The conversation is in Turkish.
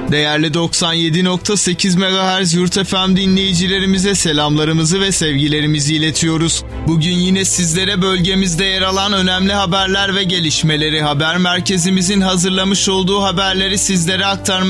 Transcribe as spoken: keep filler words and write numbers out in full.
Değerli doksan yedi nokta sekiz megahertz Yurt F M dinleyicilerimize selamlarımızı ve sevgilerimizi iletiyoruz. Bugün yine sizlere bölgemizde yer alan önemli haberler ve gelişmeleri, haber merkezimizin hazırlamış olduğu haberleri sizlere aktarmaya